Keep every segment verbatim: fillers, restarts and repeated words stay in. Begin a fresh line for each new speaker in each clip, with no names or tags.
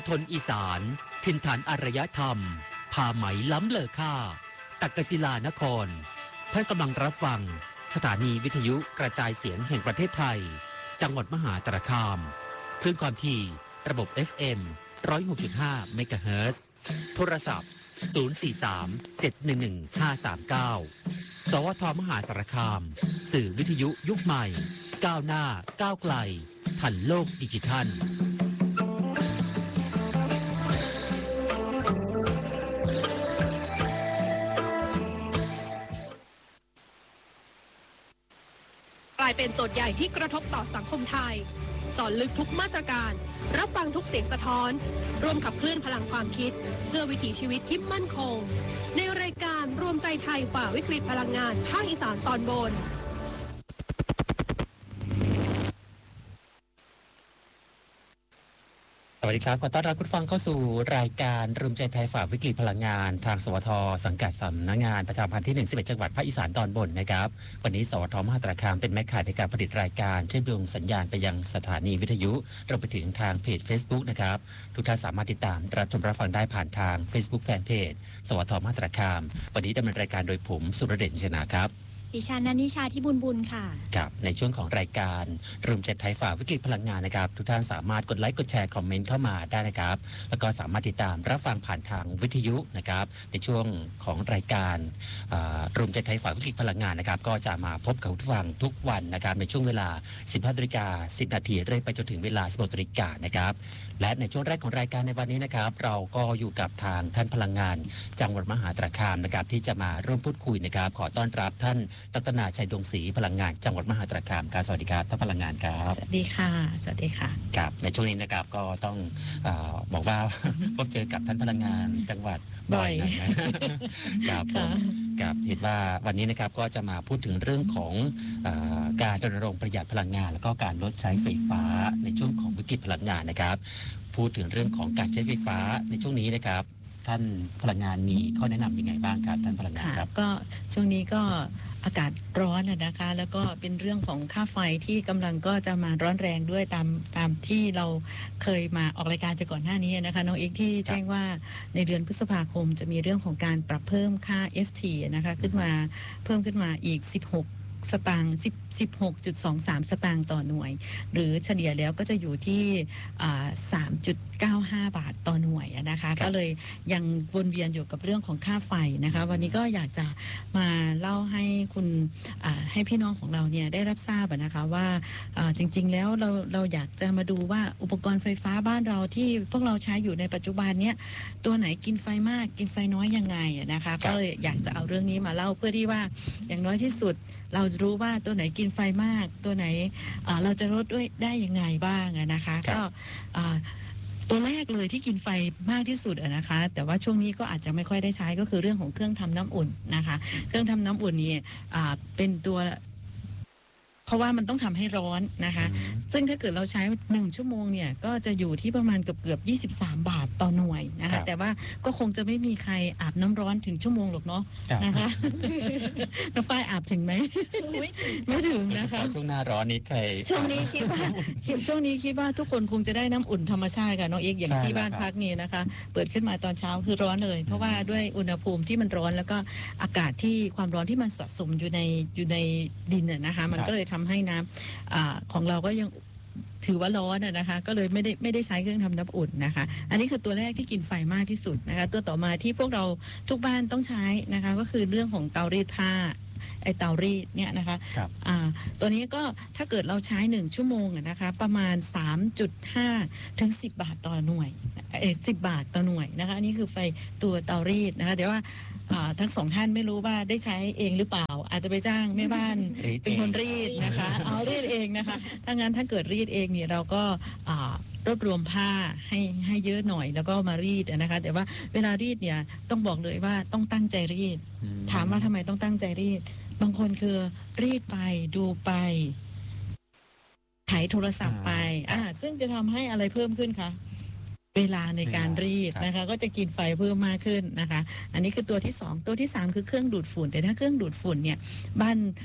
ทนอีสานถิ่นฐานอารยธรรมผ้าไหมล้ำเลอค่าตักกศิลานครท่านกำลังรับฟังสถานีวิทยุกระจายเสียงแห่งประเทศไทยจังหวัดมหาสารคามคลื่นความถี่ระบบ เอฟ เอ็ม หนึ่งร้อยหกจุดห้า เมกะเฮิรตซ์โทรศัพท์ศูนย์ สี่ สาม เจ็ด หนึ่ง หนึ่ง ห้า สาม เก้าสวทมหาสารคามสื่อวิทยุยุคใหม่ก้าวหน้าก้าวไกลทันโลกดิจิทัล
กลายเป็นโจทย์ใหญ่ที่กระทบต่อสังคมไทยเจาะลึกทุกมาตรการรับฟังทุกเสียงสะท้อนร่วมขับเคลื่อนพลังความคิดเพื่อวิถีชีวิตที่มั่นคงในรายการรวมใจไทยฝ่าวิกฤตพลังงานภาคอีสานตอนบน
สวัสดีครับขอต้อนรับคุณฟังเข้าสู่รายการรวมใจไทยฝ่าวิกฤตพลังงานทางสวทสังกัดสำนักงานประชาสัมพันธ์ที่หนึ่ง สิบเอ็ดจังหวัดภาคอีสานตอนบนนะครับวันนี้สวทมหาสารคามเป็นแม่ข่ายในการผลิตรายการเชื่อมโยงสัญญาณไปยังสถานีวิทยุรวมไปถึงทางเพจ Facebook นะครับทุกท่านสามารถติดตามรับชมรับฟังได้ผ่านทาง Facebook Fanpage สวทมหาสารคามวันนี้ดำเนินรายการโดยผมสุรเดชชนะครับ
ดิฉันนันนิชาที่บุญบุญค่ะ
ครับในช่วงของรายการรวมใจไทยฝ่าวิกฤตพลังงานนะครับทุกท่านสามารถกดไลค์กดแชร์คอมเมนต์เข้ามาได้นะครับแล้วก็สามารถติดตามรับฟังผ่านทางวิทยุนะครับในช่วงของรายการรวมใจไทยฝ่าวิกฤตพลังงานนะครับก็จะมาพบกับผู้ฟังทุกวันนะครับในช่วงเวลา สิบห้านาฬิกาสิบนาทีเรื่อยไปจนถึงเวลา สิบหกนาฬิกานะครับและในช่วงแรกของรายการในวันนี้นะครับเราก็อยู่กับทางท่านพลังงานจังหวัดมหาสารคามนะครับที่จะมาร่วมพูดคุยนะครับขอต้อนรับท่านรัตนาชัยดวงศรีพลังงานจังหวัดมหาสารคามครับสวัสดีครับท่านพลังงานครับ
สวัสดีค่ะสวัสดีค่ะ
ครับในช่วงนี้นะครับก็ต้องเอ่อบอกว่า พบเจอกับท่านพลังงานจังหวัด
บ่อย
นะครับครับเห็นว่าวันนี้นะครับก็จะมาพูดถึงเรื่องของเอ่อการรณรงค์ประหยัดพลังงานแล้วก็การลดใช้ไฟฟ้าในช่วงของวิกฤตพลังงานนะครับพูดถึงเรื่องของการใช้ไฟฟ้าในช่วงนี้นะครับท่านพลังงานมีข้อแนะนำยังไงบ้างครับท่านพลังงานครับ
ก็ช่วงนี้ก็อากาศร้อนนะคะแล้วก็เป็นเรื่องของค่าไฟที่กำลังก็จะมาร้อนแรงด้วยตามตามที่เราเคยมาออกรายการไปก่อนหน้านี้นะคะน้องเอกที่แจ้งว่าในเดือนพฤษภาคมจะมีเรื่องของการปรับเพิ่มค่า เอฟ ที นะคะขึ้นมาเพิ่มขึ้นมาอีกสิบหกสตางค์สิบหกจุดสองสาม สตางค์ต่อหน่วยหรือเฉลี่ยแล้วก็จะอยู่ที่สามจุดเก้าห้า บาทต่อหน่วยนะคะก็เลยยังวนเวียนอยู่กับเรื่องของค่าไฟนะคะวันนี้ก็อยากจะมาเล่าให้คุณให้พี่น้องของเราเนี่ยได้รับทราบนะคะว่าจริงๆแล้วเราเราอยากจะมาดูว่าอุปกรณ์ไฟฟ้าบ้านเราที่พวกเราใช้อยู่ในปัจจุบันเนี้ยตัวไหนกินไฟมากกินไฟน้อยยังไงนะคะก็เลยอยากจะเอาเรื่องนี้มาเล่าเพื่อที่ว่าอย่างน้อยที่สุดเราจะรู้ว่าตัวไหนกินไฟมากตัวไหนเราจะลดด้วยได้ยังไงบ้างนะคะก็ตัวแรกเลยที่กินไฟมากที่สุดนะคะแต่ว่าช่วงนี้ก็อาจจะไม่ค่อยได้ใช้ก็คือเรื่องของเครื่องทำน้ำอุ่นนะคะเครื่องทำน้ำอุ่นนี่เป็นตัวเพราะว่ามันต้องทำให้ร้อนนะคะซึ่งถ้าเกิดเราใช้หนึ่งชั่วโมงเนี่ยก็จะอยู่ที่ประมาณเกือบเกือบยี่สิบสามบาทต่อหน่วยนะคะแต่ว่าก็คงจะไม่มีใครอาบน้ำร้อนถึงชั่วโมงหรอกเนาะนะคะน้องฝ้ายอาบถึงไหมไม่ถึงนะคะ
ช่วงหน้าร้อนนี้ใคร
ช่วงนี้คิดว่าช่วงนี้คิดว่าทุกคนคงจะได้น้ำอุ่นธรรมชาติค่ะน้องเอกอย่างที่บ้านพักนี่นะคะเปิดขึ้นมาตอนเช้าคือร้อนเลยเพราะว่าด้วยอุณหภูมิที่มันร้อนแล้วก็อากาศที่ความร้อนที่มันสะสมอยู่ในอยู่ในดินนะคะมันก็เลยทำให้น้ำ อ, ของเราก็ยังถือว่าร้อนนะคะก็เลยไม่ได้ไม่ได้ใช้เครื่องทำน้ำอุ่นนะคะอันนี้คือตัวแรกที่กินไฟมากที่สุดนะคะตัวต่อมาที่พวกเราทุกบ้านต้องใช้นะคะก็คือเรื่องของเตารีดผ้าไอเตารีดเนี่ยนะคะอ่าตัวนี้ก็ถ้าเกิดเราใช้หนึ่งชั่วโมงนะคะประมาณ สามจุดห้า ถึงสิบบาทต่อหน่วยเออสิบบาทต่อหน่วยนะคะอันนี้คือไฟตัวเตารีดนะคะเดี๋ยวว่าทั้งสองท่านไม่รู้ว่าได้ใช้เองหรือเปล่าอาจจะไปจ้างแม่บ้านเป็นคนรีดนะคะเอารีดเองนะคะถ้างั้นถ้าเกิดรีดเองเนี่ยเราก็รวบรวมผ้าให้ให้เยอะหน่อยแล้วก็มารีดนะคะแต่ว่าเวลารีดเนี่ยต้องบอกเลยว่าต้องตั้งใจรีดถามว่าทำไมต้องตั้งใจรีดบางคนคือรีดไปดูไปถ่ายโทรศัพท์ไปอ่าซึ่งจะทำให้อะไรเพิ่มขึ้นคะเวลาในการรีดนะคะก็จะกินไฟเพิ่มมากขึ้นนะคะอันนี้คือตัวที่สองตัวที่สามคือเครื่องดูดฝุ่นแต่ถ้าเครื่องดูดฝุ่นเนี่ยบ้าน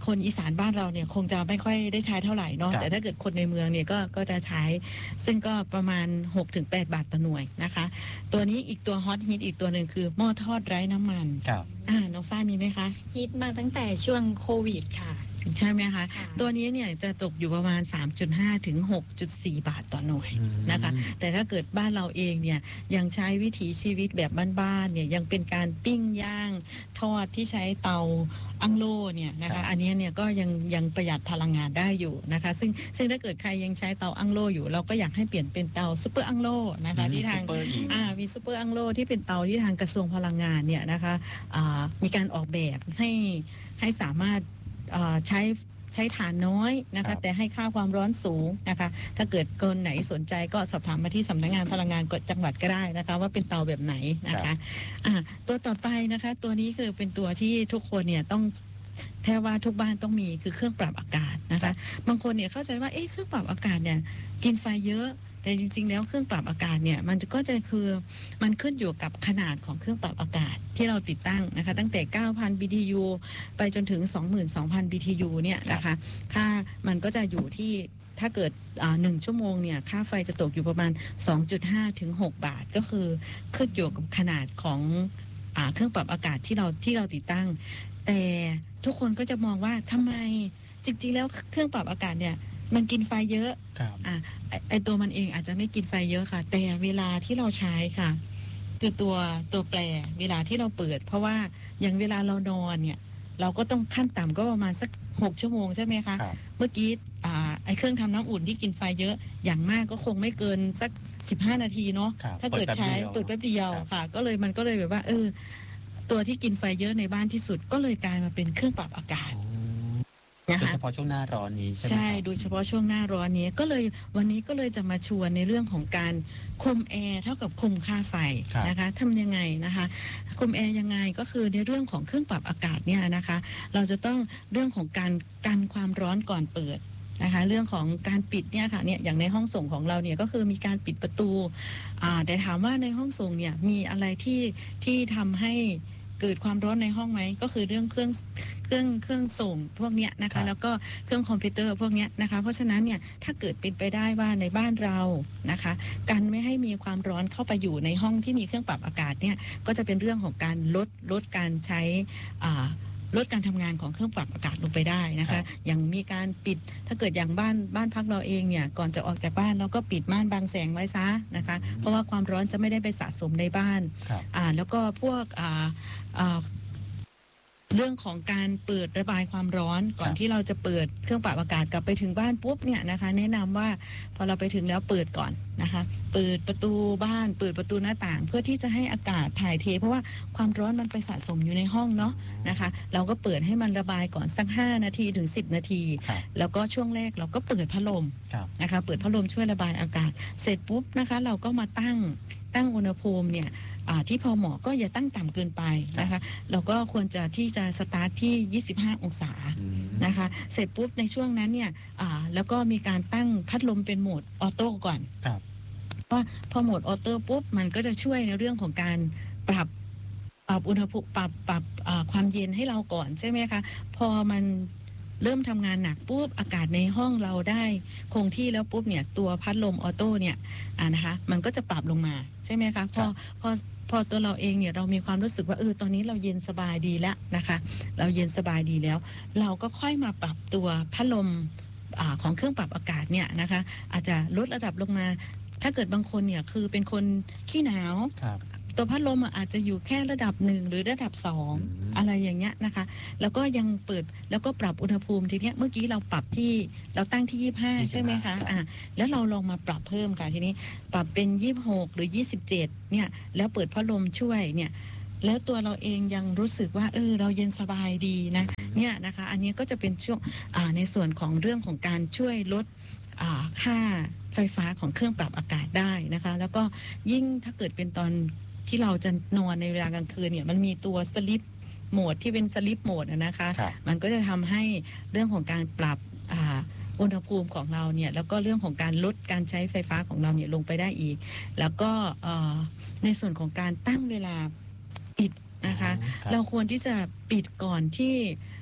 คนอีสานบ้านเราเนี่ยคงจะไม่ค่อยได้ใช้เท่าไหร่เนาะ
ครับ
แต่ถ้าเกิดคนในเมืองเนี่ยก็ก็จะใช้ซึ่งก็ประมาณ หกถึงแปด บาทต่อหน่วยนะคะ ตัวนี้อีกตัวฮอตฮิตอีกตัวหนึ่งคือหม้อทอดไร้น้ำมัน
ครับ
อ่าน้องฝ้ายมีไหมคะ
ฮิตมาตั้งแต่ช่วงโควิดค่ะ
ใช่ไหมคะ
ค่ะ
ตัวนี้เนี่ยจะตกอยู่ประมาณ สามจุดห้า ถึง หกจุดสี่ บาทต่อหน่วย
อืม
นะคะ แต่ถ้าเกิดบ้านเราเองเนี่ยยังใช้วิถีชีวิตแบบบ้านๆเนี่ยยังเป็นการปิ้งย่างทอดที่ใช้เตาอั้งโล่เนี่ยนะ
ครั
คะ
บ
อันนี้เนี่ยก็ยังยังประหยัดพลังงานได้อยู่นะคะ ซึ่งซึ่งถ้าเกิดใครยังใช้เตาอั้งโล่อยู่เราก็อยากให้เปลี่ยนเป็นเตาซุปเปอร์อั้งโล่นะคะที่ทาง
ซุปเปอร์อีก
อ่ามีซูเปอร์อังโลที่เป็นเตาที่ทางกระทรวงพลังงานเนี่ยนะคะอ่ามีการออกแบบให้ให้สามารถอ่าใช้ใช้ถ่านน้อยนะ
ครั
คะ
บ
แต่ให้ค่าความร้อนสูงนะคะ ถ้าเกิดคนไหนสนใจก็สอบถามมาที่สำนักงานพลังงานจังหวัดก็ได้นะคะ ว่าเป็นเตาแบบไหนนะคะอ่าตัวต่อไปนะคะ ตัวนี้คือเป็นตัวที่ทุกคนเนี่ยต้องแทบว่าทุกบ้านต้องมีคือเครื่องปรับอากาศนะคะ บางคนเนี่ยเข้าใจว่าเอ๊ะเครื่องปรับอากาศเนี่ยกินไฟเยอะ แต่จริงๆแล้วเครื่องปรับอากาศเนี่ยมันก็จะคือมันขึ้นอยู่กับขนาดของเครื่องปรับอากาศที่เราติดตั้งนะคะตั้งแต่ เก้าพัน บี ที ยู ไปจนถึง สองหมื่นสองพัน บี ที ยู เนี่ยนะคะค่ามันก็จะอยู่ที่ถ้าเกิดอ่าหนึ่งชั่วโมงเนี่ยค่าไฟจะตกอยู่ประมาณ สองจุดห้า ถึง หก บาทก็คือขึ้นอยู่กับขนาดของอ่าเครื่องปรับอากาศที่เราที่เราติดตั้ง แต่ทุกคนก็จะมองว่าทำไมจริงๆแล้วเครื่องปรับอากาศเนี่ยมันกินไฟเยอะ
ครับ
อ่ะไอ้ไอตัวมันเองอาจจะไม่กินไฟเยอะค่ะ แต่เวลาที่เราใช้ค่ะคือตัวตัวแปรเวลาที่เราเปิด เพราะว่าอย่างเวลาเรานอนเนี่ยเราก็ต้องขั้นต่ำก็ประมาณสักหกชั่วโมงใช่ไหมคะ
ครับ
เมื่อกี้อ่าไอเครื่องทำน้ำอุ่นที่กินไฟเยอะอย่างมากก็คงไม่เกินสักสิบห้านาทีเนาะ
ครับ
ถ้าเกิดใช้
เปิ
เปิ
ด
ด
แป๊
แป๊
บบ เดี
เดี
ย
ยว ว
ครับ
ค่ะ ก็เลยมันก็เลยแบบว่าเออตัวที่กินไฟเยอะในบ้านที่สุดก็เลยกลายมาเป็นเครื่องปรับอากาศ นะ
โดย
คะ
เฉพาะช่วงหน้าร้อนนี้ใช่ไหม
ใช่
ครับ
โดยเฉพาะช่วงหน้าร้อนนี้ก็เลยวันนี้ก็เลยจะมาชวนในเรื่องของการคุมแอร์เท่ากับคุมค่าไฟ
ครับ
นะคะทำยังไงนะคะคุมแอร์ยังไงก็คือในเรื่องของเครื่องปรับอากาศเนี่ยนะคะ เราจะต้องเรื่องของการกันความร้อนก่อนเปิดนะคะ เรื่องของการปิดเนี่ยค่ะเนี่ยอย่างในห้องส่งของเราเนี่ยก็คือมีการปิดประตูอ่าแต่ถามว่าในห้องส่งเนี่ยมีอะไรที่ที่ทำให้เกิดความร้อนในห้องไหมก็คือเรื่องเครื่องเครื่องเครื่องส่งพวกเนี้ยนะ
ครั
คะ
บ
แล้วก็เครื่องคอมพิวเตอร์พวกเนี้ยนะคะ เพราะฉะนั้นเนี่ยถ้าเกิดเป็นไปได้ว่าในบ้านเรานะคะการไม่ให้มีความร้อนเข้าไปอยู่ในห้องที่มีเครื่องปรับอากาศเนี่ยก็จะเป็นเรื่องของการลดลดการใช้อ่าลดการทำงานของเครื่องปรับอากาศลงไปได้นะ
ครั
คะ
บ
อย่างมีการปิดถ้าเกิดอย่างบ้านบ้านพักเราเองเนี่ยก่อนจะออกจากบ้านเราก็ปิดม่านบังแสงไว้ซะนะคะ เพราะว่าความร้อนจะไม่ได้ไปสะสมในบ้าน
ครับ
อ่าแล้วก็พวกอ่าอ่าเรื่องของการเปิดระบายความร้อนก่อน
ครับ
ที่เราจะเปิดเครื่องปรับอากาศกลับไปถึงบ้านปุ๊บเนี่ยนะคะ แนะนำว่าพอเราไปถึงแล้วเปิดก่อนนะคะ เปิดประตูบ้านเปิดประตูหน้าต่าง เพื่อที่จะให้อากาศถ่ายเท เพราะว่าความร้อนมันไปสะสมอยู่ในห้องเนาะนะคะ เราก็เปิดให้มันระบายก่อนสักห้านาทีถึงสิบนาที
ครับ
แล้วก็ช่วงแรกเราก็เปิดพัดลม
ครับ
นะคะเปิดพัดลมช่วยระบายอากาศ เสร็จปุ๊บนะคะ เราก็มาตั้งตั้งอุณหภูมิเนี่ยอ่าที่พอเหมาะก็อย่าตั้งต่ำเกินไปนะคะ เราก็ควรจะที่จะสตาร์ทที่ยี่สิบห้าองศา
อืม
นะคะ เสร็จปุ๊บในช่วงนั้นเนี่ยอ่าแล้วก็มีการตั้งพัดลมเป็นโหมดออโต้ก่อน
ครับ
ว่าพอโหมดออโต้ปุ๊บมันก็จะช่วยในเรื่องของการปรับปรับอุณหภูมิปรับปรับอ่าความเย็นให้เราก่อนใช่ไหมคะพอมันเริ่มทำงานหนักปุ๊บอากาศในห้องเราได้คงที่แล้วปุ๊บเนี่ยตัวพัดลมออโต้เนี่ยอ่านะคะมันก็จะปรับลงมาใช่ไหมคะพอพอพอตัวเราเองเนี่ยเรามีความรู้สึกว่าเออตอนนี้เราเย็นสบายดีแล้วนะคะ เราเย็นสบายดีแล้ว เราก็ค่อยมาปรับตัวพัดลมอาของเครื่องปรับอากาศเนี่ยนะคะ อาจจะลดระดับลงมา ถ้าเกิดบางคนเนี่ยคือเป็นคนขี้หนาว
ครับ
ตัวพัดลมอะอาจจะอยู่แค่ระดับหนึ่งหรือระดับสอง
อืม
อะไรอย่างเงี้ยนะคะ แล้วก็ยังเปิดแล้วก็ปรับอุณหภูมิทีเนี้ยเมื่อกี้เราปรับที่เราตั้งที่ยี่สิบห้าใช่ไหมคะอ่าแล้วเราลองมาปรับเพิ่มค่ะทีนี้ปรับเป็นยี่สิบหกหรือยี่สิบเจ็ดเนี่ยแล้วเปิดพัดลมช่วยเนี่ยแล้วตัวเราเองยังรู้สึกว่าเออเราเย็นสบายดีนะเนี่ยนะคะอันนี้ก็จะเป็นช่วงอ่าในส่วนของเรื่องของการช่วยลดอ่าค่าไฟฟ้าของเครื่องปรับอากาศได้นะคะ แล้วก็ยิ่งถ้าเกิดเป็นตอนที่เราจะนอนในเวลากลางคืนเนี่ยมันมีตัวสลิปโหมดที่เป็นสลิปโหมดอะนะคะ
ครับ
มันก็จะทำให้เรื่องของการปรับอ่าอุณหภูมิของเราเนี่ยแล้วก็เรื่องของการลดการใช้ไฟฟ้าของเราเนี่ยลงไปได้อีก แล้วก็เอ่อในส่วนของการตั้งเวลาปิดนะคะ
อ๋อครับ
เราควรที่จะปิดก่อนที่ปิด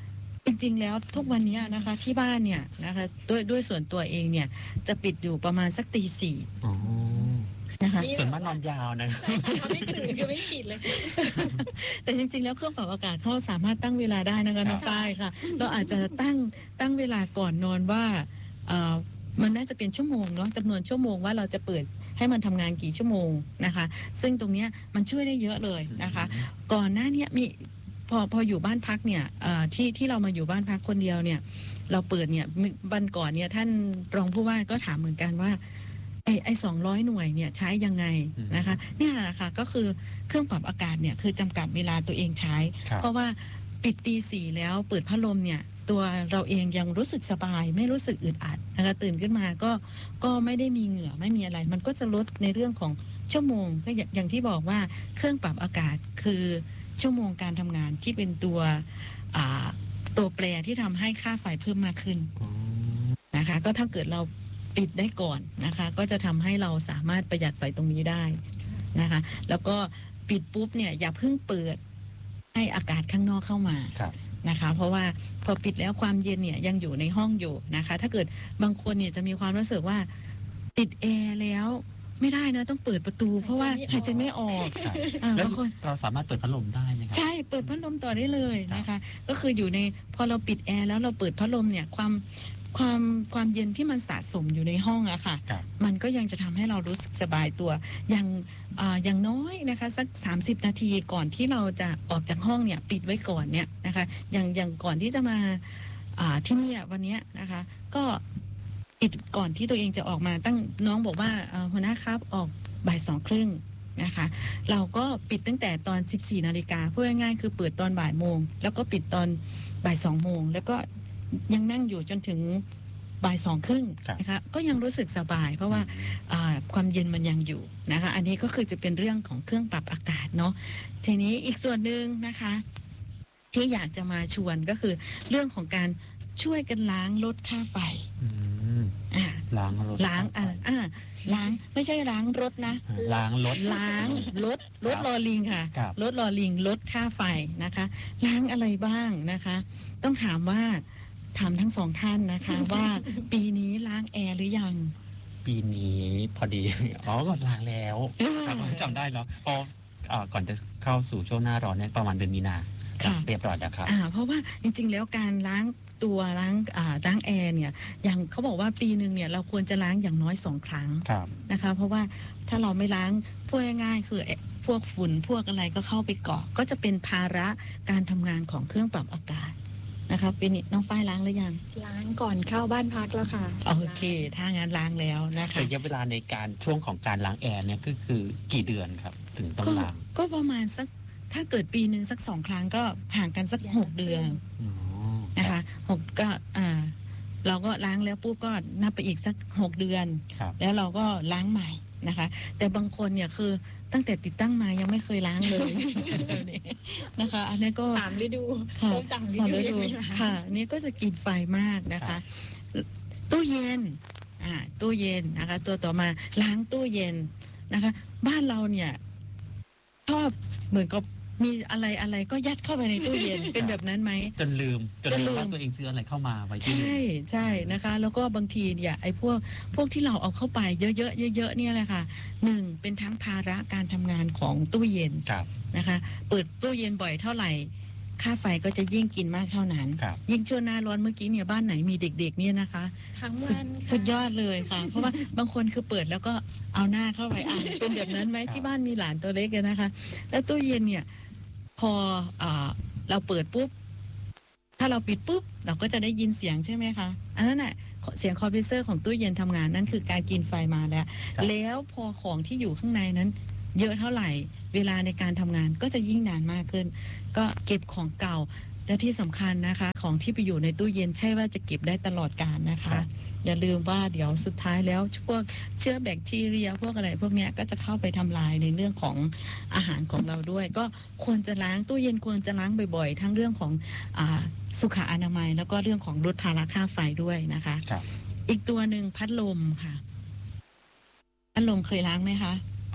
จริงๆแล้วทุกวันนี้นะคะที่บ้านเนี่ยนะคะด้วยด้วยส่วนตัวเองเนี่ยจะปิดอยู่ประมาณสักตีสี่นะคะ
ส่วนมากนอนยาวนะ
ไม่ตื่นคือไม่ปิดเลย
แต่จริงๆแล้วเครื่องปรับอากาศเขาสามารถตั้งเวลาได้นะคะน้องฝ้ายค่ะเราอาจจะตั้งตั้งเวลาก่อนนอนว่ามันน่าจะเป็นชั่วโมงเนาะจำนวนชั่วโมงว่าเราจะเปิดให้มันทำงานกี่ชั่วโมงนะคะซึ่งตรงนี้มันช่วยได้เยอะเลยนะคะก่อนหน้านี้มีพอพออยู่บ้านพักเนี่ยที่ที่เรามาอยู่บ้านพักคนเดียวเนี่ยเราเปิดเนี่ยวันก่อนเนี่ยท่านรองผู้ว่าก็ถามเหมือนกันว่าไอ้ไอ้สองร้อยหน่วยเนี่ยใช้ยังไงนะคะเนี่ยนะคะก็คือเครื่องปรับอากาศเนี่ยคือจำกัดเวลาตัวเองใช้เพราะว่าปิดตีสี่แล้วเปิดพัดลมเนี่ยตัวเราเองยังรู้สึกสบายไม่รู้สึกอึดอัดนะคะตื่นขึ้นมาก็ก็ไม่ได้มีเหงื่อไม่มีอะไรมันก็จะลดในเรื่องของชั่วโมงก็อย่างที่บอกว่าเครื่องปรับอากาศคือชั่วโมงการทำงานที่เป็นตัวตัวแปรที่ทำให้ค่าไฟเพิ่มมากขึ้นนะคะก็ถ้าเกิดเราปิดได้ก่อนนะคะก็จะทำให้เราสามารถประหยัดไฟตรงนี้ได้นะคะแล้วก็ปิดปุ๊บเนี่ยอย่าเพิ่งเปิดให้อากาศข้างนอกเข้ามานะคะเพราะว่าพอปิดแล้วความเย็นเนี่ยยังอยู่ในห้องอยู่นะคะถ้าเกิดบางคนเนี่ยจะมีความรู้สึกว่าปิดแอร์แล้วไม่ได้นะต้องเปิดประตูเพราะว่าหายใจไม่ออก
บางคนเราสามารถเปิดพัดลมได้ไหมครับ
ใช่เปิดพัดลมต่อได้เลยนะคะก็คืออยู่ในพอเราปิดแอร์แล้วเราเปิดพัดลมเนี่ยความความความเย็นที่มันสะสมอยู่ในห้องอะค่ะมันก็ยังจะทำให้เรารู้สึกสบายตัวอย่างอย่างน้อยนะคะสักสามสิบนาทีก่อนที่เราจะออกจากห้องเนี่ยปิดไว้ก่อนเนี่ยนะคะอย่างอย่างก่อนที่จะมาที่นี่วันนี้นะคะก็ปิดก่อนที่ตัวเองจะออกมาตั้งน้องบอกว่าหัวหน้าครับออกบ่ายสองครึ่งนะคะเราก็ปิดตั้งแต่ตอนสิบสี่นาฬิกาพูดง่ายๆคือเปิดตอนบ่ายโมงแล้วก็ปิดตอนบ่ายสองโมงแล้วก็ยังนั่งอยู่จนถึงบ่ายสองครึ่งนะคะก็ยังรู้สึกสบายเพราะว่าความเย็นมันยังอยู่นะคะอันนี้ก็คือจะเป็นเรื่องของเครื่องปรับอากาศเนาะทีนี้อีกส่วนหนึ่งนะคะที่อยากจะมาชวนก็คือเรื่องของการช่วยกันล้างลดค่าไฟ
อ่าล้างรถ
ล้างอ่าอ่าล้างไม่ใช่ล้างรถนะ
ล้างรถ
ล้างรถรถลอลิงค่ะรถลอลิงลดค่าไฟนะคะล้างอะไรบ้างนะคะต้องถามว่าถามทั้งสองท่านนะคะว่าปีนี้ล้างแอร์หรือยัง
ปีนี้พอดีอ๋อก็ล้างแล้วจำได้แล้วพอก่อนจะเข้าสู่ช่วงหน้าร้อนเนี่ยประมาณเดือนมีนาเรียบร้อยแล้วครับ
อ่าเพราะว่าจริงๆแล้วการล้างตัวล้างอ่าล้างแอร์เนี่ยอย่างเขาบอกว่าปีหนึ่งเนี่ยเราควรจะล้างอย่างน้อยสองครั้งนะคะเพราะว่าถ้าเราไม่ล้างพูดง่ายๆคือพวกฝุ่นพวกอะไรก็เข้าไปเกาะก็จะเป็นภาระการทำงานของเครื่องปรับอากาศนะคะเป็นน้องฝ้ายล้างหรือยัง
ล้างก่อนเข้าบ้านพักแล้วค่ะ
โอเคถ้างั้นล้างแล้วนะคะ
ระยะเวลาในการช่วงของการล้างแอร์เนี่ยก็คือกี่เดือนครับถึงต้องล้าง
ก็ประมาณสักถ้าเกิดปีหนึ่งสักสองครั้งก็ห่างกันสักหกเดือนนะคะหกก็อ่าเราก็ล้างแล้วปุ๊บก็นับไปอีกสักหกเดือนแล้วเราก็ล้างใหม่นะคะแต่บางคนเนี่ยคือตั้งแต่ติดตั้งมายังไม่เคยล้างเลยนะคะอันนี้ก็
สามฤดู
ค่ะสามฤดูค่ะนี่ก็จะกินไฟมากนะคะตู้เย็นอ่าตู้เย็นนะคะตัวต่อมาล้างตู้เย็นนะคะบ้านเราเนี่ยชอบเหมือนกับมีอะไรอะไรก็ยัดเข้าไปในตู้เย็นเป็นแบบนั้นไหม
จนลืมจนลืมว่าตัวเองซื้ออะไรเข้ามาไว้ที่
ใช่ใช่นะคะแล้วก็บางทีเนี่ยไอ้พวกพวกที่เราเอาเข้าไปเยอะๆเยอะๆเนี่ยแหละค่ะหนึ่งเป็นทั้งภาระการทำงานของตู้เย็นนะคะเปิดตู้เย็นบ่อยเท่าไหร่ค่าไฟก็จะยิ่งกินมากเท่านั้นยิ่งช่วงหน้าร้อนเมื่อกี้เนี่ยบ้านไหนมีเด็กๆเนี่ยนะคะ
ทั้งวัน
สุดยอดเลยค่ะเพราะว่าบางคนคือเปิดแล้วก็เอาหน้าเข้าไปอ่านเป็นแบบนั้นไหมที่บ้านมีหลานตัวเล็กนะคะแล้วตู้เย็นเนี่ยพอเราเปิดปุ๊บถ้าเราปิดปุ๊บเราก็จะได้ยินเสียงใช่ไหมคะอันนั้นแหละเสียงคอมเพรสเซอร์ของตู้เย็นทำงานนั่นคือการกินไฟมาแล้วแล้วพอของที่อยู่ข้างในนั้นเยอะเท่าไหร่เวลาในการทำงานก็จะยิ่งนานมากขึ้นก็เก็บของเก่าและที่สำคัญนะคะของที่ไปอยู่ในตู้เย็นใช่ว่าจะเก็บได้ตลอดกาลนะคะอย่าลืมว่าเดี๋ยวสุดท้ายแล้วพวกเชื้อแบคทีเรียพวกอะไรพวกนี้ก็จะเข้าไปทำลายในเรื่องของอาหารของเราด้วยก็ควรจะล้างตู้เย็นควรจะล้างบ่อยๆทั้งเรื่องของอ่าสุขอนามัยแล้วก็เรื่องของลดภาระค่าไฟด้วยนะคะอีกตัวหนึ่งพัดลมค่ะพัดลมเคยล้างไหมคะ
พ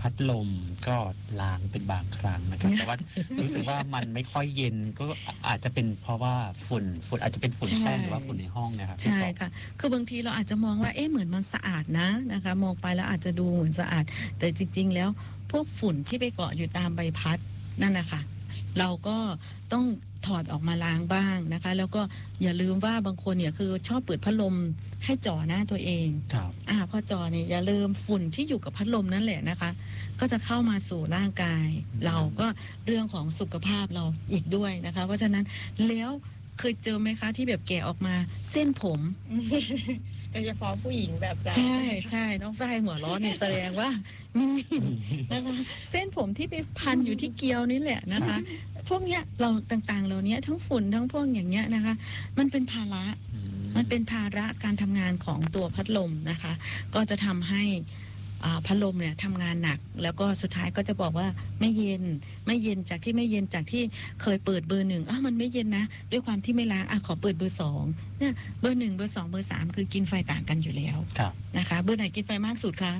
พัดลมก็ล้างเป็นบางครั้งนะครับ แต่ว่ารู้สึกว่ามันไม่ค่อยเย็นก็อาจจะเป็นเพราะว่าฝุ่นฝุ่นอาจจะเป็นฝุ่นแป้งหรือว่าฝุ่นในห้องนะครับ
ใช่ค่ะคือบางทีเราอาจจะมองว่าเอ๊ะเหมือนมันสะอาดนะนะคะมองไปแล้วอาจจะดูเหมือนสะอาดแต่จริงๆแล้วพวกฝุ่นที่ไปเกาะอยู่ตามใบพัดนั่นนะคะเราก็ต้องถอดออกมาล้างบ้างนะคะแล้วก็อย่าลืมว่าบางคนเนี่ยคือชอบเปิดพัดลมให้จ่อหน้าตัวเอง
ครับ
อ่าพอจ่อเนี่ยอย่าลืมฝุ่นที่อยู่กับพัดลมนั่นแหละนะคะก็จะเข้ามาสู่ร่างกาย เราก็เรื่องของสุขภาพเราอีกด้วยนะคะเพราะฉะนั้นแล้วเคยเจอไหมคะที่แบบแกะออกมาเส้นผม
โดยเฉพาะผู้หญิงแบบเรา
ใช่ใช่น้องฝ้ายหัวร้อนเนี่ยแสดงว่ามีนะคะเส้นผมที่ไปพันอยู่ที่เกลียวนี่แหละนะคะ พวกเนี้ยเราต่างๆเหล่านี้ทั้งฝุ่นทั้งพวกอย่างเงี้ยนะคะ มันเป็นภาระมันเป็นภาระการทำงานของตัวพัดลมนะคะ ก็จะทำให้อ่าพัดลมเนี่ยทำงานหนัก แล้วก็สุดท้ายก็จะบอกว่าไม่เย็นไม่เย็นจากที่ไม่เย็นจากที่เคยเปิดเบอร์หนึ่งอ้าวมันไม่เย็นนะด้วยความที่ไม่ล้างอ่ะขอเปิดเบอร์สองเนี่ยเบอร์หนึ่งเบอร์สองเบอร์สามคือกินไฟต่างกันอยู่แล้ว
ครับ
นะคะเบอร์ไหนกินไฟมากสุดคะ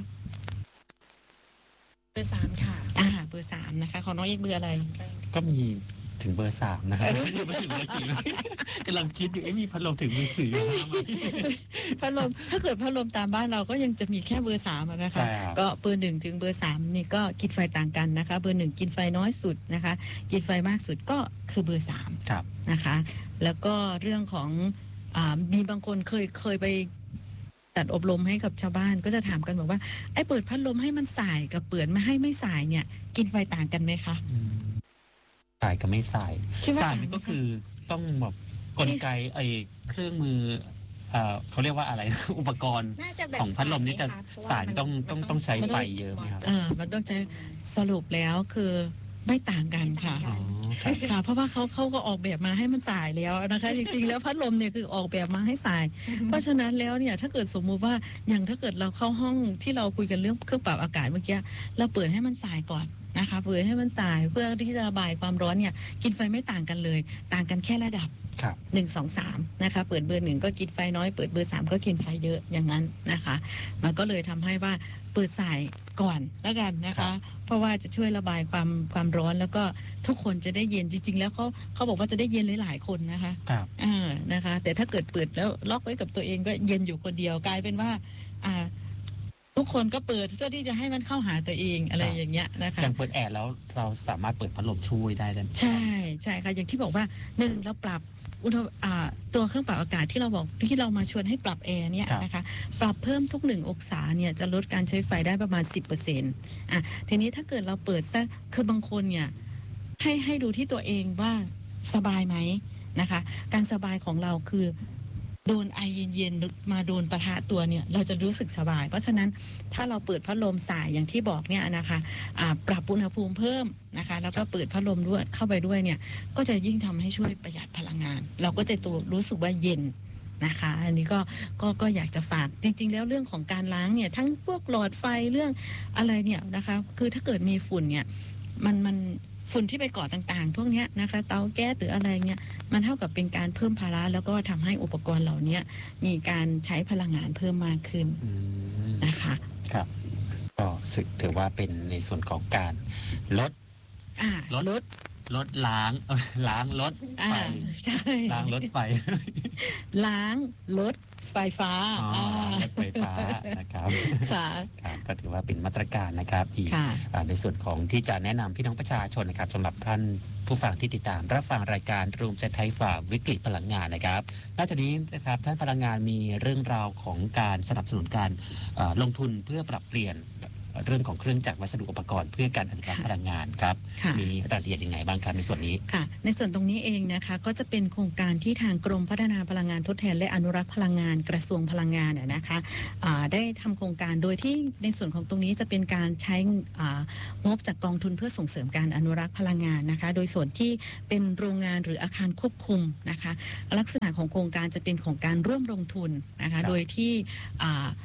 เบอร์สามค่ะ
อ่าเบอร์สามนะคะของน้องเอกเบอร์อะไร
ก็มีถึงเบอร์สามนะครับยังไม่ถึงเบอร์สี่กำลังคิดอยู่เอ๊ะมีพัดลมถึงเบอร์สี่ไหม
พัดลมถ้าเกิดพัดลมตามบ้านเราก็ยังจะมีแค่เบอร์สามอะนะคะ
ใช่ครับ
ก็เบอร์หนึ่งถึงเบอร์สามนี่ก็กินไฟต่างกันนะคะเบอร์หนึ่งกินไฟน้อยสุดนะคะกินไฟมากสุดก็คือเบอร์สาม
ครับ
นะคะ แล้วก็เรื่องของอ่ามีบางคนเคยเคยไปจัดอบรมให้กับชาวบ้านก็จะถามกันบอกว่าไอ้เปิดพัดลมให้มันส่ายกับเปิดไม่ให้ไม่ส่ายเนี่ยกินไฟต่างกันไหมคะ
อืมสายก็ไม่สาย
คิดว่า
สายนี่ก็คือต้องแบบกลไกไอ้เครื่องมือเอ่อเขาเรียกว่าอะไร อุปกรณ์
น่าจะแบบ
ของพัดลมนี่จะ
สายไหมคะเพราะว่า
สายต้อง
มัน
ต้อง
มัน
ต้องใช้
ต้อง
ไฟเยอะไหมครับ
อ่ามันต้องใช้สรุปแล้วคือไม่ต่างกันค่ะ
อ๋อครับ
ค่ะเพราะว่าเขาเขาก็ออกแบบมาให้มันสายแล้วนะคะ จริงๆแล้วพัดลมเนี่ยคือออกแบบมาให้สาย เพราะฉะนั้นแล้วเนี่ยถ้าเกิดสมมุติว่าอย่างถ้าเกิดเราเข้าห้องที่เราคุยกันเรื่องเครื่องปรับอากาศเมื่อกี้เราเปิดให้มันสายก่อนนะคะเปิดให้มันสายเพื่อที่จะระบายความร้อนเนี่ยกินไฟไม่ต่างกันเลย ต่างกันแค่ระดับ
ครับ
หนึ่งสองสามนะคะเปิดเบอร์หนึ่งก็กินไฟน้อยเปิดเบอร์สามก็กินไฟเยอะอย่างนั้นนะคะ มันก็เลยทำให้ว่าเปิดสายก่อนแล้วกันนะ
ครั
คะ
บ
เพราะว่าจะช่วยระบายความความร้อนแล้วก็ทุกคนจะได้เย็นจริง ๆ แล้วเขาเขาบอกว่าจะได้เย็นหลายๆคนนะคะ
ครับ
อ่านะคะ แต่ถ้าเกิดเปิดแล้วล็อกไว้กับตัวเองก็เย็นอยู่คนเดียวกลายเป็นว่าอ่า ทุกคนก็เปิดเพื่อที่จะให้มันเข้าหาตัวเองอะไรอย่างเงี้ยนะคะ
อย่างเปิดแอร์แล้วเราสามารถเปิดพัดลมช่วยได้ไหม
ใช่ใช่ค่ะอย่างที่บอกว่าหนึ่งเราปรับอุณหอ่าตัวเครื่องปรับอากาศที่เราบอกที่เรามาชวนให้ปรับแอร์เนี่ยนะคะปรับเพิ่มทุกหนึ่งองศาเนี่ยจะลดการใช้ไฟได้ประมาณ สิบเปอร์เซ็นต์ อ่ะทีนี้ถ้าเกิดเราเปิดซะคือบางคนเนี่ยให้ให้ดูที่ตัวเองว่าสบายไหมนะคะ การสบายของเราคือโดนไอเย็นๆมาโดนปะทะตัวเนี่ยเราจะรู้สึกสบาย เพราะฉะนั้นถ้าเราเปิดพัดลมสายอย่างที่บอกเนี่ยนะคะอ่าปรับอุณหภูมิเพิ่มนะคะแล้วก็เปิดพัดลมด้วยเข้าไปด้วยเนี่ยก็จะยิ่งทำให้ช่วยประหยัดพลังงาน เราก็จะตัวรู้สึกว่าเย็นนะคะอันนี้ก็ก็ก็อยากจะฝากจริงๆแล้วเรื่องของการล้างเนี่ยทั้งพวกหลอดไฟเรื่องอะไรเนี่ยนะคะคือถ้าเกิดมีฝุ่นเนี่ยมันมันฝุ่นที่ไปเกาะต่างๆพวกเนี้ยนะคะเตาแก๊สหรืออะไรเงี้ยมันเท่ากับเป็นการเพิ่มภาระแล้วก็ทำให้อุปกรณ์เหล่านี้มีการใช้พลังงานเพิ่มมากขึ้น
อืม
นะคะ
ครับก็สึกถือว่าเป็นในส่วนของการลด
อ่า
ลด
ลด
ลดล้างเอ้ยล้างลด
อ่า
ไฟ
ใช่
ล้างลดไฟ
ล้างลดไฟฟ้า
อ๋อ
อ่า
ลดไฟฟ้านะครับ
ค่ะ
ครับก็ถือว่าเป็นมาตรการนะครับอีก
ค่ะ
อ่าในส่วนของที่จะแนะนำพี่น้องประชาชนนะครับสำหรับท่านผู้ฟังที่ติดตามรับฟังรายการรูมเซตไทยฝ่าวิกฤตพลังงานนะครับนอกจากนี้นะครับท่านพลังงานมีเรื่องราวของการสนับสนุนการเอ่อลงทุนเพื่อปรับเปลี่ยนเรื่องของเครื่องจักรวัสดุอุปกรณ์เพื่อการอนุรักษ์
ค่ะ
พลังงานครับ
ค่ะ
มีรายละเอียดยังไงบ้างครับในส่วนนี้
ค่ะในส่วนตรงนี้เองนะคะก็จะเป็นโครงการที่ทางกรมพัฒนาพลังงานทดแทนและอนุรักษ์พลังงานกระทรวงพลังงานเนี่ยนะคะอ่าได้ทำโครงการโดยที่ในส่วนของตรงนี้จะเป็นการใช้อ่างบจากกองทุนเพื่อส่งเสริมการอนุรักษ์พลังงานนะคะโดยส่วนที่เป็นโรงงานหรืออาคารควบคุมนะคะลักษณะของโครงการจะเป็นของการร่วมลงทุนนะ
ครั
คะ
บ
โดยที่อ่า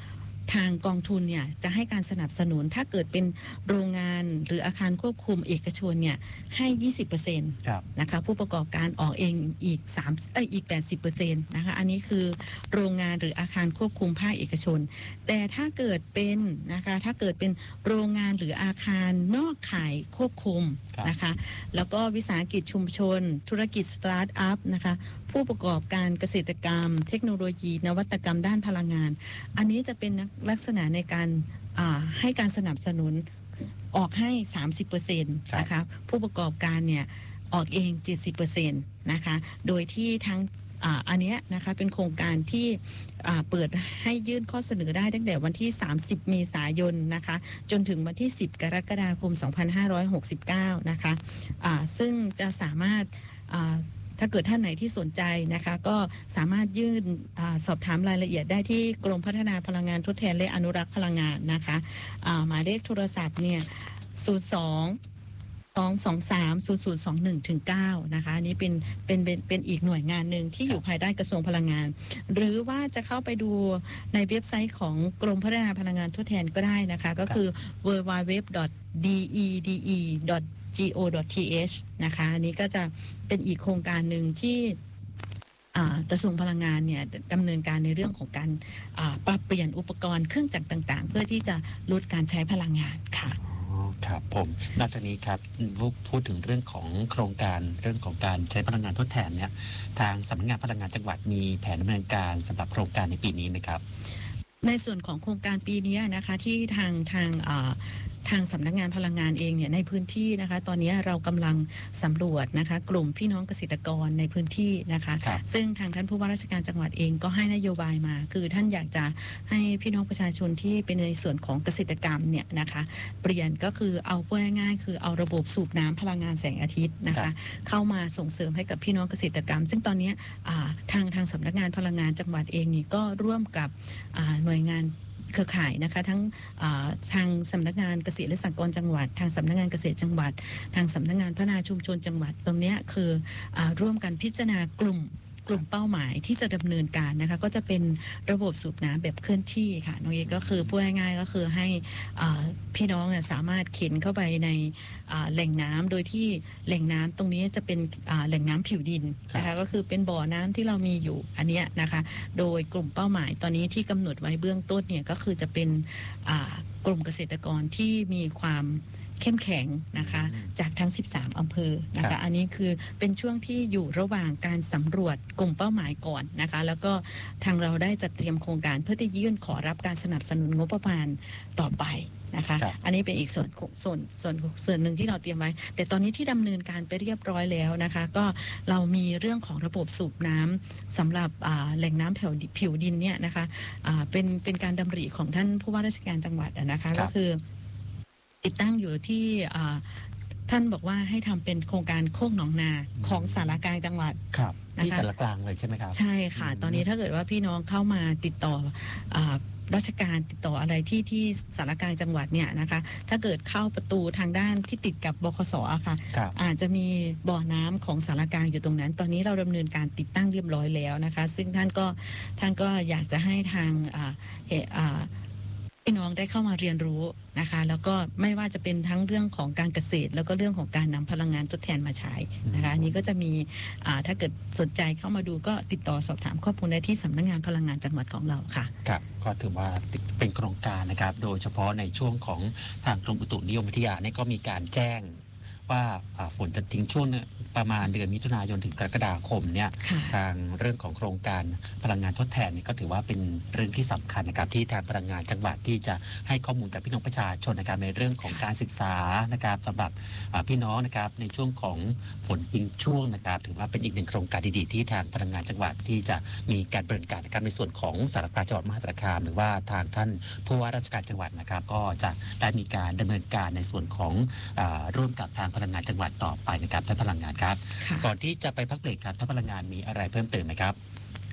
ทางกองทุนเนี่ยจะให้การสนับสนุนถ้าเกิดเป็นโรงงานหรืออาคารควบคุมเอกชนเนี่ยให้ ยี่สิบเปอร์เซ็นต์
ครับ
นะคะผู้ประกอบการออกเองอีกสามเอ้ยอีก แปดสิบเปอร์เซ็นต์ นะคะอันนี้คือโรงงานหรืออาคารควบคุมภาคเอกชนแต่ถ้าเกิดเป็นนะคะถ้าเกิดเป็นโรงงานหรืออาคารนอกข่ายควบคุมนะคะแล้วก็วิสาหกิจชุมชนธุรกิจสตาร์ทอัพนะคะผู้ประกอบการเกษตรกรรมเทคโนโลยีนวัตกรรมด้านพลังงานอันนี้จะเป็นลักษณะในการให้การสนับสนุนออกให้ สามสิบเปอร์เซ็นต์ นะคะผู้ประกอบการเนี่ยออกเอง เจ็ดสิบเปอร์เซ็นต์ นะคะโดยที่ทั้งอ่าอันเนี้ยนะคะเป็นโครงการที่อ่าเปิดให้ยื่นข้อเสนอได้ตั้งแต่วันที่สามสิบเมษายนนะคะจนถึงวันที่สิบกรกฎาคมสองพันห้าร้อยหกสิบเก้านะคะอ่าซึ่งจะสามารถอ่าถ้าเกิดท่านไหนที่สนใจนะคะก็สามารถยื่นอาสอบถามรายละเอียดได้ที่กรมพัฒนาพลังงานทดแทนและอนุรักษ์พลังงานนะคะอ่าหมายเลขโทรศัพท์เนี่ยศูนย์ สอง สอง สอง สาม ศูนย์ ศูนย์ สอง หนึ่ง ถึง เก้านะคะอันนี้เป็นเป็นเป็นเป็นอีกหน่วยงานหนึ่งที่อยู่ภายใต้กระทรวงพลังงานหรือว่าจะเข้าไปดูในเว็บไซต์ของกรมพัฒนาพลังงานทดแทนก็ได้นะคะก็คือ ดับเบิลยู ดับเบิลยู ดับเบิลยู ดอท ดี อี ดี อี ดอท จี โอ ดอท ที เอช นะคะอันนี้ก็จะเป็นอีกโครงการหนึ่งที่กระทรวงพลังงานเนี่ยดำเนินการในเรื่องของการปรับเปลี่ยนอุปกรณ์เครื่องจักรต่างๆเพื่อที่จะลดการใช้พลังงานค่ะ
ครับผมนอกจากนี้ครับพูดถึงเรื่องของโครงการเรื่องของการใช้พลังงานทดแทนเนี่ยทางสำนักงานพลังงานจังหวัดมีแผนดำเนินการสำหรับโครงการในปีนี้ไหมครับ
ในส่วนของโครงการปีนี้นะคะที่ทางทางทางสำนักงานพลังงานเองเนี่ยในพื้นที่นะคะตอนนี้เรากำลังสำรวจนะคะกลุ่มพี่น้องเกษตรกรในพื้นที่นะคะซึ่งทางท่านผู้ว่าราชการจังหวัดเองก็ให้นโยบายมาคือท่านอยากจะให้พี่น้องประชาชนที่เป็นในส่วนของเกษตรกรรมเนี่ยนะคะเปลี่ยนก็คือเอาพูดง่ายๆคือเอาระบบสูบน้ำพลังงานแสงอาทิตย์นะคะเข้ามาส่งเสริมให้กับพี่น้องเกษตรกรรมซึ่งตอนนี้ทางทางสำนักงานพลังงานจังหวัดเองนี่ก็ร่วมกับหน่วยงานเครือข่ายนะคะทั้งทางสำนักงานเกษตรและสหกรณ์จังหวัดทางสำนักงานเกษตรจังหวัดทางสำนักงานพัฒนาชุมชนจังหวัดตรงนี้คืออร่วมกันพิจารณากลุ่มกลุ่มเป้าหมายที่จะดำเนินการนะคะก็จะเป็นระบบสูบน้ำแบบเคลื่อนที่ค่ะน้องเอก็คือพูดง่ายๆก็คือให้พี่น้องสามารถเข็นเข้าไปในแหล่งน้ำโดยที่แหล่งน้ำตรงนี้จะเป็นแหล่งน้ำผิวดินนะคะก็คือเป็นบ่อน้ำที่เรามีอยู่อันนี้นะคะโดยกลุ่มเป้าหมายตอนนี้ที่กำหนดไว้เบื้องต้นเนี่ยก็คือจะเป็นกลุ่มเกษตรกรที่มีความเข้มแข็งนะคะจากทั้งสิบสามอำเภอนะคะอันนี้คือเป็นช่วงที่อยู่ระหว่างการสำรวจกลุ่มเป้าหมายก่อนนะคะแล้วก็ทางเราได้จัดเตรียมโครงการเพื่อที่ยื่นขอรับการสนับสนุนงบประมาณต่อไปนะคะอันนี้เป็นอีกส่วนส่วนส่วนส่วนหนึ่งที่เราเตรียมไว้แต่ตอนนี้ที่ดำเนินการไปเรียบร้อยแล้วนะคะก็เรามีเรื่องของระบบสูบน้ำสำหรับแหล่งน้ำผิวผิวดินเนี่ยนะคะเป็นเป็นการดำริของท่านผู้ว่าราชการจังหวัดนะคะก็คือติดตั้งอยู่ที่ท่านบอกว่าให้ทำเป็นโครงการโคกหนองนาของสารกลางจังหวัด
ครับที่สารกลางเลยใช่ไหมครับ
ใช่ค่ะตอนนี้ถ้าเกิดว่าพี่น้องเข้ามาติดต่อราชการติดต่ออะไรที่ที่สารกลางจังหวัดเนี่ยนะคะถ้าเกิดเข้าประตูทางด้านที่ติดกับบขสอะค่ะอาจจะมีบ่อน้ำของสารกลางอยู่ตรงนั้นตอนนี้เราดำเนินการติดตั้งเรียบร้อยแล้วนะคะซึ่งท่านก็ท่านก็อยากจะให้ทางอ่าอ่าพี่น้องได้เข้ามาเรียนรู้นะคะแล้วก็ไม่ว่าจะเป็นทั้งเรื่องของการเกษตรแล้วก็เรื่องของการนำพลังงานทดแทนมาใช้นะคะอันนี้ก็จะมีถ้าเกิดสนใจเข้ามาดูก็ติดต่อสอบถามข้อมูลได้ที่สำนักงานพลังงานจังหวัดของเราค่ะ
ครับก็ถือว่าเป็นโครงการนะครับโดยเฉพาะในช่วงของทางกรมอุตุนิยมวิทยาเนี่ยก็มีการแจ้งว่าฝนจะทิ้งช่วงประมาณเดือนมิถุนายนถึงกรกฎาคมเนี่ยทางเรื่องของโครงการพลังงานทดแทนนี่ก็ถือว่าเป็นเรื่องที่สำคัญนะครับที่ทางพลังงานจังหวัดที่จะให้ข้อมูลกับพี่น้องประชาชนนะครับในเรื่องของการศึกษานะครับสำหรับพี่น้องนะครับในช่วงของฝนทิ้งช่วงนะครับถือว่าเป็นอีกหนึ่งโครงการดีๆที่ทางพลังงานจังหวัดที่จะมีการดำเนินการนะครับในส่วนของสารกลางจังหวัดมหาสารคามหรือว่าทางท่านผู้ว่าราชการจังหวัดนะครับก็จะได้มีการดำเนินการในส่วนของร่วมกับทางพลังงานจังหวัดต่อไปนะครับท่านพลังงานครับก่อนที่จะไปพักเบรกครับท่านพลังงานมีอะไรเพิ่มเติมไหมครับ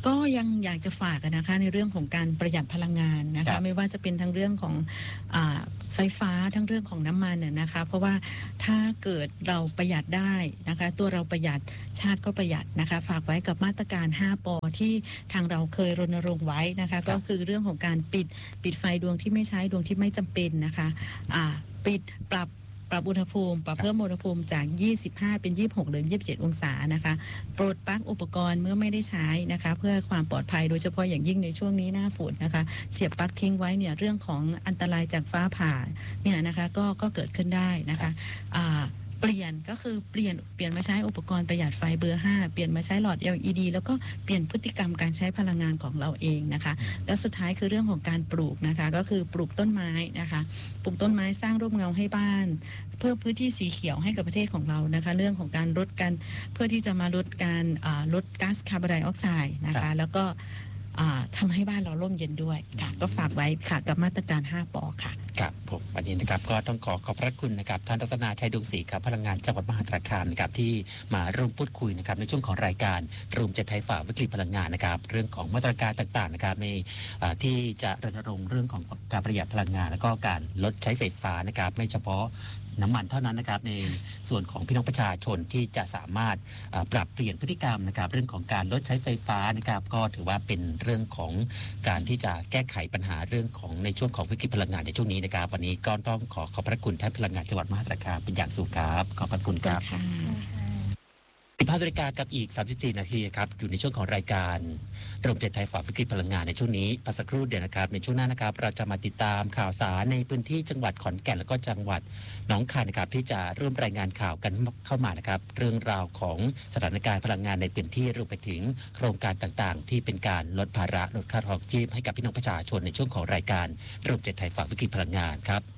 ก็ยังอยากจะฝากนะคะในเรื่องของการประหยัดพลังงานนะ
ครั
คะ
บ
ไม่ว่าจะเป็นทั้งเรื่องของอาไฟฟ้าทั้งเรื่องของน้ำมันน่ะนะคะ เพราะว่าถ้าเกิดเราประหยัดได้นะคะ ตัวเราประหยัดชาติก็ประหยัดนะคะ ฝากไว้กับมาตรการห้าปอที่ทางเราเคยรณรงค์ไว้นะคะ ก็คือเรื่องของการปิดปิดไฟดวงที่ไม่ใช้ดวงที่ไม่จำเป็นนะคะอ่าปิดปรับปรับอุณหภูมิปรับเพิ่มอุณหภูมิจากยี่สิบห้าเป็นยี่สิบหกหรือยี่สิบเจ็ดองศานะคะปลดปลั๊กอุปกรณ์เมื่อไม่ได้ใช้นะคะเพื่อความปลอดภัยโดยเฉพาะอย่างยิ่งในช่วงนี้หน้าฝนนะคะเสียบปลั๊กทิ้งไว้เนี่ยเรื่องของอันตรายจากฟ้าผ่าเนี่ยนะคะก็ก็เกิดขึ้นได้นะคะอ่าเปลี่ยนก็คือเปลี่ยนเปลี่ยนมาใช้อุปกรณ์ประหยัดไฟเบอร์ห้าเปลี่ยนมาใช้หลอด แอล อี ดี แล้วก็เปลี่ยนพฤติกรรมการใช้พลังงานของเราเองนะคะและสุดท้ายคือเรื่องของการปลูกนะคะก็คือปลูกต้นไม้นะคะปลูกต้นไม้สร้างร่มเงาให้บ้านเพื่อพื้นที่สีเขียวให้กับประเทศของเรานะคะเรื่องของการลดการเพื่อที่จะมาลดการอ่าลดก๊าซคาร์บอนไดออกไซด์นะคะแล้วก็อ่าทำให้บ้านเราร่มเย็นด้วยค่ะก็ฝากไว้ค่ะกับมาตรการห้าปอค่ะ
ครับผมวันนี้นะครับก็ต้องขอขอบพระคุณนะครับท่านรัตนาชัยดวงศรีครับพลังงานจังหวัดมหาสารคามนะครับที่มาร่วมพูดคุยนะครับในช่วงของรายการรวมใจไทยฝ่าวิกฤตพลังงานนะครับเรื่องของมาตรการต่างๆนะครับในอ่าที่จะรณรงค์เรื่องของการประหยัดพลังงาน แล้วก็การลดใช้ไฟฟ้านะครับไม่เฉพาะน้ำมันเท่านั้นนะครับในส่วนของพี่น้องประชาชนที่จะสามารถอ่าปรับเปลี่ยนพฤติกรรมนะครับเรื่องของการลดใช้ไฟฟ้านะครับก็ถือว่าเป็นเรื่องของการที่จะแก้ไขปัญหาเรื่องของในช่วงของวิกฤตพลังงานในช่วงนี้นะครับวันนี้ก็ต้องขอขอบพระคุณท่านพลังงานจังหวัดมหาสารคามเป็นอย่างสูงครับขอบพระคุณครับ สิบห้านาฬิกากับอีกสามสิบสี่นาทีครับอยู่ในช่วงของรายการรวมใจไทยฝ่าวิกฤตพลังงานในช่วงนี้พักสักครู่เดียวนะครับในช่วงหน้านะครับเราจะมาติดตามข่าวสารในพื้นที่จังหวัดขอนแก่นและก็จังหวัดหนองคายนะครับที่จะร่วมรายงานข่าวกันเข้ามานะครับเรื่องราวของสถานการณ์พลังงานในพื้นที่รวมไปถึงโครงการต่างๆ ที่เป็นการลดภาระลดค่าครองชีพให้กับพี่น้องประชาชนในช่วงของรายการรวมใจไทยฝ่าวิกฤตพลังงานครับ